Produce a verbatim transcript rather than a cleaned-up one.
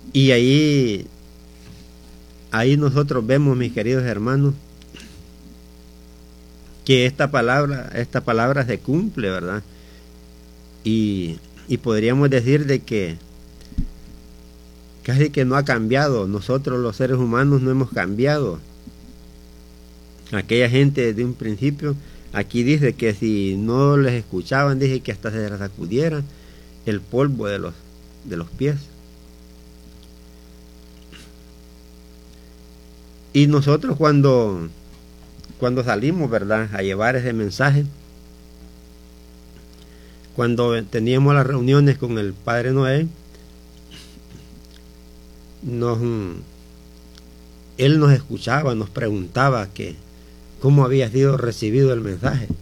Y ahí, ahí nosotros vemos, mis queridos hermanos, que esta palabra, esta palabra se cumple, ¿verdad? Y, y podríamos decir de que casi que no ha cambiado. Nosotros los seres humanos no hemos cambiado. Aquella gente desde un principio, aquí dice que si no les escuchaban, dice que hasta se les sacudiera el polvo de los, de los pies. Y nosotros cuando, cuando salimos, ¿verdad?, a llevar ese mensaje, cuando teníamos las reuniones con el Padre Noé, nos, él nos escuchaba, nos preguntaba que cómo había sido recibido el mensaje.